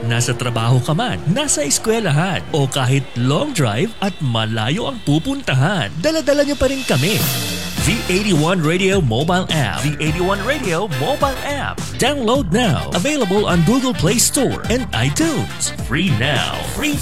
Nasa trabaho ka man, nasa eskwelahan, o kahit long drive at malayo ang pupuntahan, dala-dala niyo pa rin kami. The 81 Radio Mobile App. The 81 Radio Mobile App. Download now. Available on Google Play Store and iTunes. Free now. Free